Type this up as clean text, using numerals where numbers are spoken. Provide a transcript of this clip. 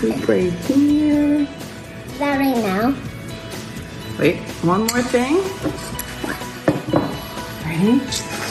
scoop right here. Is that right now? Wait, one more thing. Right.